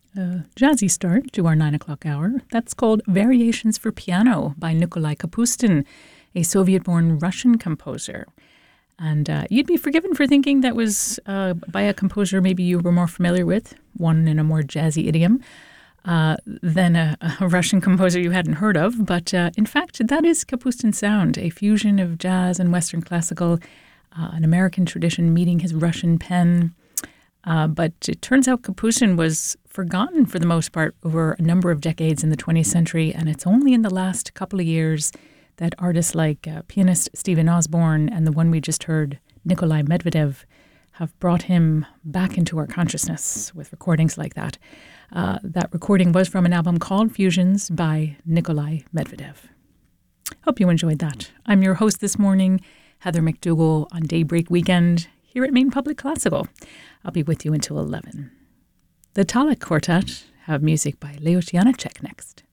Jazzy start to our 9 o'clock hour. That's called Variations for Piano by Nikolai Kapustin, a Soviet-born Russian composer. And you'd be forgiven for thinking that was by a composer maybe you were more familiar with, one in a more jazzy idiom, than a Russian composer you hadn't heard of. But in fact, that is Kapustin's sound, a fusion of jazz and Western classical, an American tradition meeting his Russian pen. But it turns out Kapustin was forgotten for the most part over a number of decades in the 20th century, and it's only in the last couple of years that artists like pianist Stephen Osborne and the one we just heard, Nikolai Medvedev, have brought him back into our consciousness with recordings like that. That recording was from an album called Fusions by Nikolai Medvedev. Hope you enjoyed that. I'm your host this morning, Heather McDougall, on Daybreak Weekend here at Maine Public Classical. I'll be with you until 11. The Talek Quartet have music by Leos Janáček next.